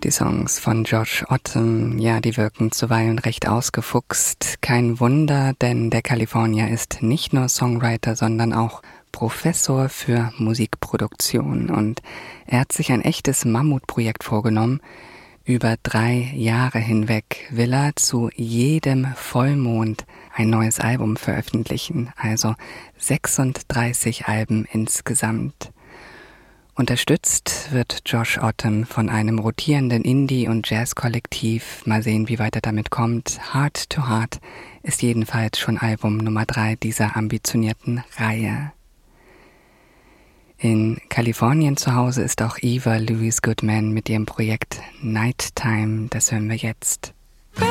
Die Songs von Josh Otten, ja, die wirken zuweilen recht ausgefuchst. Kein Wunder, denn der Kalifornier ist nicht nur Songwriter, sondern auch Professor für Musikproduktion. Und er hat sich ein echtes Mammutprojekt vorgenommen. Über 3 Jahre hinweg will er zu jedem Vollmond ein neues Album veröffentlichen, also 36 Alben insgesamt. Unterstützt wird Josh Otten von einem rotierenden Indie- und Jazz-Kollektiv. Mal sehen, wie weit er damit kommt. Heart to Heart ist jedenfalls schon Album Nummer 3 dieser ambitionierten Reihe. In Kalifornien zu Hause ist auch Eva Louise Goodman mit ihrem Projekt Nighttime. Das hören wir jetzt.